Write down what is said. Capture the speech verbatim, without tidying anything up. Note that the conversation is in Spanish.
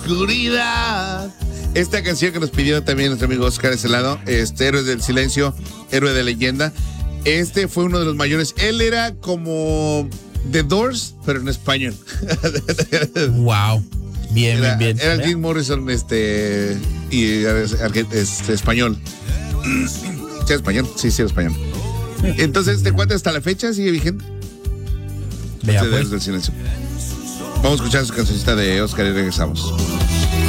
oscuridad. Esta canción que nos pidió también nuestro amigo Oscar Celado, este, Héroes del Silencio, héroe de leyenda. Este fue uno de los mayores. Él era como The Doors, pero en español. Wow. Bien, era, bien, bien. Era el Jim Morrison, este, y este, español. Sí, español, sí, sí, español. Entonces, este cuate hasta la fecha sigue vigente. Vea, Este, pues. Héroes del Silencio. Vamos a escuchar su cancioncita de Oscar y regresamos.